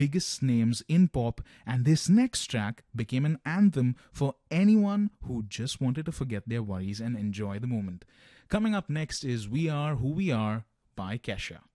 biggest names in pop, and this next track became an anthem for anyone who just wanted to forget their worries and enjoy the moment. Coming up next is We Are Who We Are by Kesha.